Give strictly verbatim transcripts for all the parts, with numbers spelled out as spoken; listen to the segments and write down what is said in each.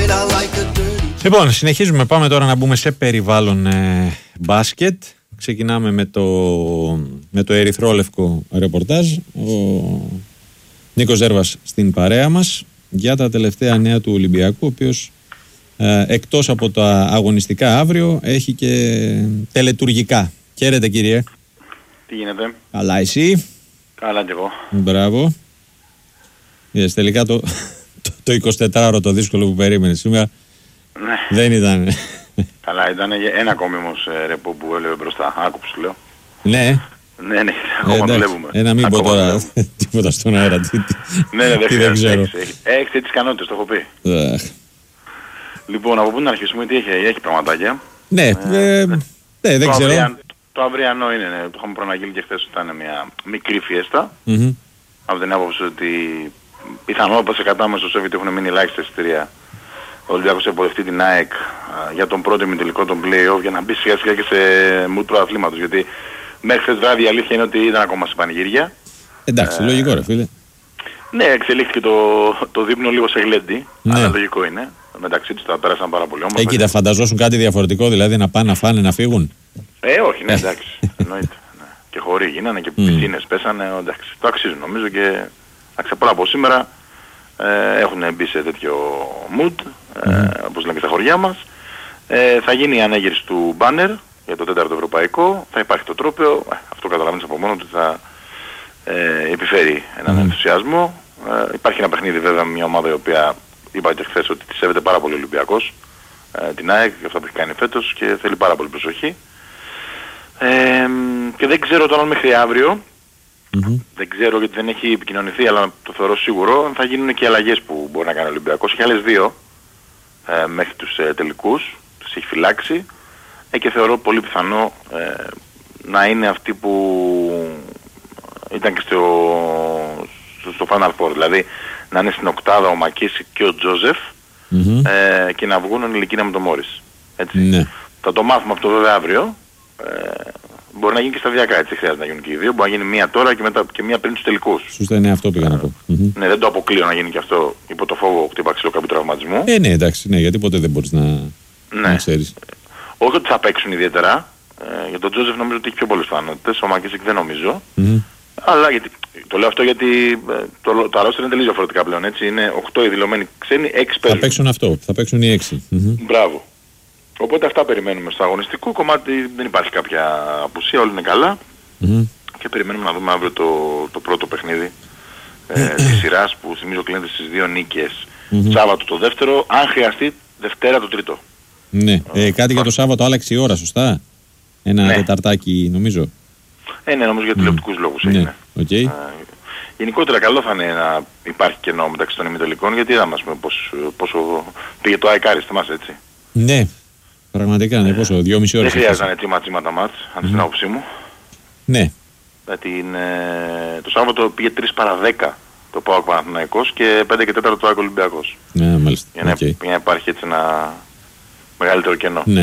Λοιπόν, συνεχίζουμε. Πάμε τώρα να μπούμε σε περιβάλλον ε, μπάσκετ. Ξεκινάμε με το, με το ερυθρόλευκο ρεπορτάζ. Ο Νίκος Ζέρβας στην παρέα μας για τα τελευταία νέα του Ολυμπιακού, ο οποίος ε, εκτός από τα αγωνιστικά αύριο έχει και τελετουργικά. Χαίρετε, κύριε. Τι γίνεται? Καλά, εσύ? Καλά κι εγώ. Μπράβο. Είδες, τελικά το, το, το εικοσιτετράωρο το δύσκολο που περίμενε σήμερα. Ναι. Δεν ήταν. Καλά, ήταν ένα ακόμη όμως ρεπό που έλεγε μπροστά. Άκου που σου λέω. Ναι. Ναι, ναι, ακόμα ε, δουλεύουμε. Ένα μην πω τώρα τίποτα στον αέρα. Τι, ναι, ναι, τι δεν ξέρω. Έχετε τις ικανότητες, το έχω πει. Αχ. Λοιπόν, από πού να αρχίσουμε, τι έχει, έχει πραγματάκια. Ναι, ε, ε, ναι δεν το ξέρω. Αυριαν, το αυριανό είναι, ναι, το είχαμε προαναγγείλει και χθες, ήταν μια μικρή φιέστα. Mm-hmm. Από την άποψη ότι πιθανότατα σε κατάμεσο Σέβητη έχουν μείνει ελάχιστα εισιτήρια. Ο Ολυμπιακός αποδεχτεί την ΑΕΚ α, για τον πρώτο ημιτελικό των play-off για να μπει σιγά σιγά και σε mood προαθλήματος. Γιατί μέχρι χθες βράδυ η αλήθεια είναι ότι ήταν ακόμα σε πανηγύρια. Εντάξει, ε, λογικό ρε φίλε. Ναι, εξελίχθηκε το, το δείπνο λίγο σε γλέντι. Ναι. Αλλά λογικό είναι. Μεταξύ τους τα πέρασαν πάρα πολύ όμορφα. Εκεί τα φανταζόσουν κάτι διαφορετικό, δηλαδή να πάνε να φάνε, να φύγουν. Ε, όχι, ναι, εντάξει. Εννοείται. Ναι. Και χωρί γίνανε και πισίνες πέσανε. Εντάξει, το αξίζουν νομίζω και αξαπολά από σήμερα. Ε, έχουν μπει σε τέτοιο mood, ε, mm. όπως λέμε και στα χωριά μας. Ε, θα γίνει η ανέγερση του μπάνερ για το τέταρτο ευρωπαϊκό, θα υπάρχει το τρόπαιο, ε, αυτό καταλαβαίνεις από μόνο ότι θα ε, επιφέρει έναν mm. ενθουσιασμό. Ε, υπάρχει ένα παιχνίδι βέβαια, μια ομάδα η οποία είπα και χθες ότι τη σέβεται πάρα πολύ ο Ολυμπιακός, ε, την ΑΕΚ, για αυτά που έχει κάνει φέτος και θέλει πάρα πολύ προσοχή. Ε, και δεν ξέρω τώρα μέχρι αύριο, Mm-hmm. δεν ξέρω γιατί δεν έχει επικοινωνηθεί, αλλά το θεωρώ σίγουρο, αν θα γίνουν και αλλαγές που μπορεί να κάνει ο Ολυμπιακός. Έχει άλλες δύο ε, μέχρι τους ε, τελικούς, τους έχει φυλάξει ε, και θεωρώ πολύ πιθανό ε, να είναι αυτοί που ήταν και στο, στο, στο Final Four, δηλαδή να είναι στην οκτάδα ο Μακίση και ο Τζόζεφ mm-hmm. ε, και να βγουν ο Νιλικίνα με τον Μόρις. Έτσι. Mm-hmm. Θα το μάθουμε αυτό βέβαια αύριο. Ε, Μπορεί να γίνει και σταδιακά, έτσι χρειάζεται να γίνουν και οι δύο. Μπορεί να γίνει μία τώρα και, μετά, και μία πριν τους τελικούς. Σωστά, είναι αυτό πήγα να πω. Ναι, δεν το αποκλείω να γίνει και αυτό υπό το φόβο ότι υπάρξει κάποιο τραυματισμό. Ε, ναι, εντάξει, ναι, γιατί ποτέ δεν μπορείς να, ναι. να ξέρεις. Όχι ότι θα παίξουν ιδιαίτερα. Ε, για τον Τζόζεφ νομίζω ότι έχει πιο πολλές πιθανότητες. Ο Μακίσικ δεν νομίζω. Mm-hmm. Αλλά γιατί, το λέω αυτό γιατί ε, το, το αρρώστιο είναι τελείως διαφορετικά πλέον. Έτσι. Είναι οκτώ οι δηλωμένοι ξένοι, έξι παίζουν. Θα παίξουν αυτό, θα παίξουν οι έξι. Mm-hmm. Μπράβο. Οπότε αυτά περιμένουμε στο αγωνιστικό κομμάτι, δεν υπάρχει κάποια απουσία, όλοι είναι καλά mm-hmm. και περιμένουμε να δούμε αύριο το, το πρώτο παιχνίδι ε, της σειράς που θυμίζω κλείνεται στις δύο νίκες. Mm-hmm. Σάββατο το δεύτερο, αν χρειαστεί Δευτέρα το τρίτο. Ναι, ε, κάτι για το Σάββατο άλλαξε η ώρα, σωστά? Ένα ναι. τεταρτάκι νομίζω. Ε, ναι, νομίζω για τηλεοπτικούς mm. λόγους έγινε. Ναι. Okay. Ε, γενικότερα καλό θα είναι να υπάρχει κενό μεταξύ των ημιτελικών, γιατί είδαμε ας πούμε πώς, πόσο πήγε το ΑΕΚ Άρης, θυμάσαι έτσι. Ναι. Πραγματικά, ναι, πόσο, δυόμιση ώρες. Δεν χρειάζεται έτσι ματσίμα τα μάτς, αν στην άποψή μου. Ναι. Γιατί είναι... το Σάββατο πήγε τρεις παρά δέκα το ΠΑΟΚ Παναθηναϊκός και πέντε και τέταρτο το ΑΕΚ Ολυμπιακός. Ναι, μάλιστα. Για να, okay. για να υπάρχει έτσι ένα μεγαλύτερο κενό. Ναι.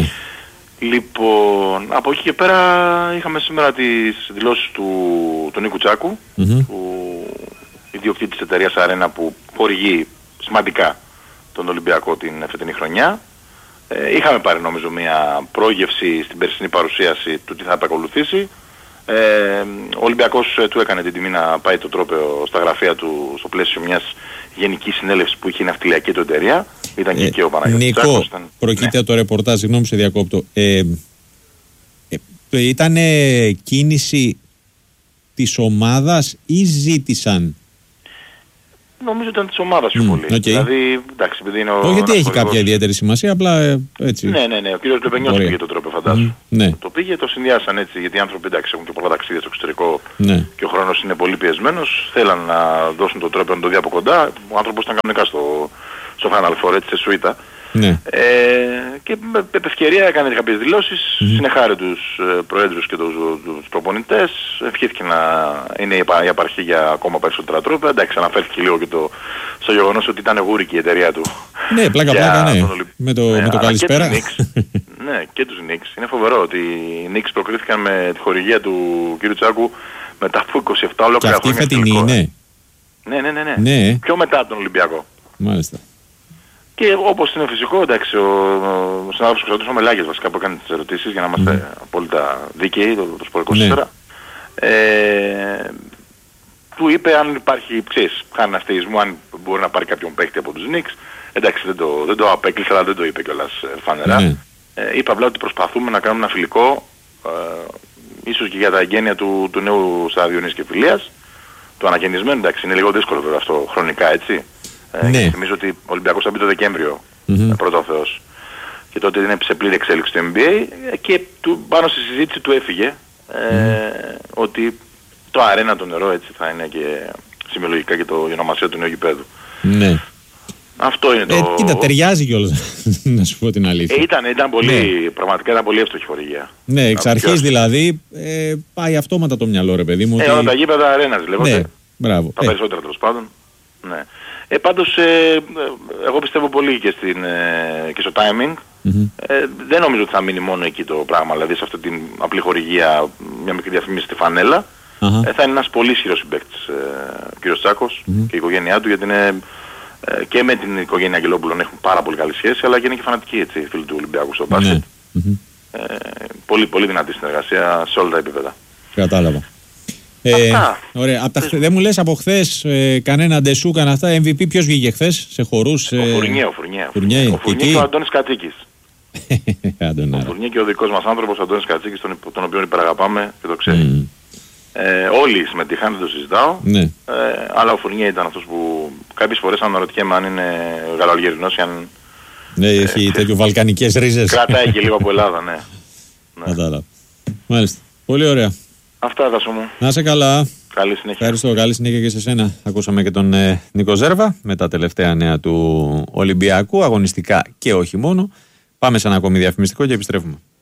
Λοιπόν, από εκεί και πέρα είχαμε σήμερα τις δηλώσεις του, του Νίκου Τσάκου, mm-hmm. του ιδιοκτήτη της εταιρείας Arena που χορηγεί σημαντικά τον Ολυμπιακό την φετινή χρονιά. Ε, είχαμε πάρει νομίζω μια πρόγευση στην περσινή παρουσίαση του τι θα επακολουθήσει. Ε, ο Ολυμπιακός ε, του έκανε την τιμή να πάει το τρόπαιο στα γραφεία του στο πλαίσιο μιας γενικής συνέλευσης που είχε η ναυτιλιακή του εταιρεία. Ήταν και, ε, και ο Παναγιώτης Νίκο, Τσάκος. Ήταν... προκείται ναι. το ρεπορτάζ, συγγνώμη σε διακόπτω. Ε, ε, ήταν κίνηση της ομάδας ή ζήτησαν? Νομίζω ήταν της ομάδας πιο mm, πολύ. Okay. Δηλαδή, εντάξει, επειδή είναι ο... Όχι, γιατί έχει κάποια ιδιαίτερη σημασία, απλά ε, έτσι. Ναι, ναι, ναι. Ο κύριος Λεπενιός πήγε το τρόπο, φαντάζομαι. Mm, ναι. Το πήγε, το συνδυάσαν έτσι, γιατί οι άνθρωποι εντάξει έχουν και πολλά ταξίδια στο εξωτερικό ναι. και ο χρόνος είναι πολύ πιεσμένος. Θέλαν να δώσουν το τρόπο να το δει από κοντά. Ο άνθρωπος ήταν κανονικά στο, στο Final Four, έτσι, σε σουίτα. Ναι. Ε, και με ευκαιρία έκανε κάποιες δηλώσεις, mm-hmm. συνεχάρε τους ε, προέδρους και τους, τους προπονητές, ευχήθηκε να είναι η απαρχή για ακόμα περισσότερα τρόπια. Εντάξει, αναφέρθηκε λίγο και το, στο γεγονός ότι ήταν γούρικη η εταιρεία του. Ναι, πλάκα πλάκα, ναι. Ολυ... Με το, ναι, με το καλησπέρα. Και τους ναι, και τους Knicks. Είναι φοβερό ότι οι Knicks προκρίθηκαν με τη χορηγία του κ. Τσάκου μετά από είκοσι επτά ολόκληρα χρόνια. Και αυτή φετινή είναι. Ναι, ναι, ναι, ναι. ναι. Πιο μετά τον Ολυμπιακό. Μάλιστα. Και όπως είναι φυσικό, εντάξει, ο, ο συνάδελφος Κωνσταντίνος ο Μελάκης βασικά που έκανε τις ερωτήσεις για να είμαστε mm. απόλυτα δίκαιοι, το, το Σπορ είκοσι τέσσερα, ναι. ε, του είπε αν υπάρχει, ξέρεις, χάνει αστεϊσμό, αν μπορεί να πάρει κάποιον παίκτη από τους Knicks. Εντάξει, δεν το, δεν το απέκλεισε, αλλά δεν το είπε κιόλας φανερά. Mm. Ε, είπα απλά ότι προσπαθούμε να κάνουμε ένα φιλικό, ε, ίσως και για τα εγγένεια του, του νέου σταδιονής και φιλίας, του αναγεννισμένου, εντάξει, είναι λίγο δύσκολο βέβαια αυτό χρονικά, έτσι. Ναι. Ε, θυμίζω ότι ο Ολυμπιακός θα μπει το Δεκέμβριο, mm-hmm. πρώτα ο Θεός. Και τότε είναι σε πλήρη εξέλιξη του N B A και του, πάνω στη συζήτηση του έφυγε ε, mm. ότι το αρένα το νερό έτσι θα είναι και σημειολογικά και το, η ονομασία του νέου γηπέδου. Ναι. Αυτό είναι το... Ε, κοίτα, ταιριάζει κιόλας, να σου πω την αλήθεια. Ε, ήταν, ήταν πολύ, ναι. πραγματικά ήταν πολύ εύστοχη χορηγία. Ναι, εξ αρχής δηλαδή ε, πάει αυτόματα το μυαλό, ρε παιδί μου. Ε, ότι... όλα τα γήπεδα αρένας λέγονται. Ναι, μπράβο. Τα ε. περισσότερα τέλος πάντων. Ναι. Ε, πάντως, ε, εγώ πιστεύω πολύ και, στην, ε, και στο timing. Mm-hmm. Ε, δεν νομίζω ότι θα μείνει μόνο εκεί το πράγμα, δηλαδή σε αυτή την απλή χορηγία, μια μικρή διαφήμιση στη φανέλα. Uh-huh. Ε, θα είναι ένας πολύ ισχυρός συμπαίκτης ε, ο κύριος Τσάκος mm-hmm. και η οικογένειά του, γιατί είναι ε, και με την οικογένεια Αγγελόπουλων έχουν πάρα πολύ καλή σχέση, αλλά και είναι και φανατικοί έτσι, φίλοι του Ολυμπιακού στο μπάσκετ. Mm-hmm. Ε, πολύ, πολύ δυνατή συνεργασία σε όλα τα επίπεδα. Κατάλαβα. Ε, ωραία. Από τα, δεν μου λες από χθες ε, κανένα ντεσού, κανένα αυτά. εμ βι πι ποιος βγήκε χθες σε χορούς? Ο ε... Φουρνιέ, ο Φουρνιέ. Φουρνιέ, ο Φουρνιέ και ο Αντώνης Κατσίκης. ο Φουρνιέ και ο δικός μας άνθρωπος, ο Αντώνης Κατσίκης, τον, τον οποίο υπεραγαπάμε και το ξέρει. Mm. Ε, όλοι συμμετείχαν, δεν το συζητάω. Ναι. Ε, αλλά ο Φουρνιέ ήταν αυτός που κάποιες φορές αναρωτιέμαι αν είναι Γαλλοαλγερινός ή αν... Ναι, έχει ε, τέτοιο βαλκανικές ρίζες. Κρατάει και λίγο από Ελλάδα, ναι. Κατάλαβα. Μάλιστα. Πολύ ωραία. Αυτά, Τάσο μου. Να είσαι καλά. Καλή συνέχεια. Ευχαριστώ. Καλή συνέχεια και σε σένα. Ακούσαμε και τον ε, Νίκο Ζέρβα με τα τελευταία νέα του Ολυμπιακού, αγωνιστικά και όχι μόνο. Πάμε σε ένα ακόμη διαφημιστικό και επιστρέφουμε.